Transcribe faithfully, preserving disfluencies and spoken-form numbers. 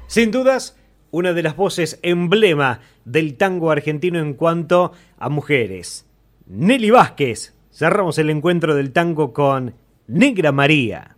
Sin dudas, una de las voces emblema del tango argentino en cuanto a mujeres. Nelly Vázquez. Cerramos el encuentro del tango con Negra María.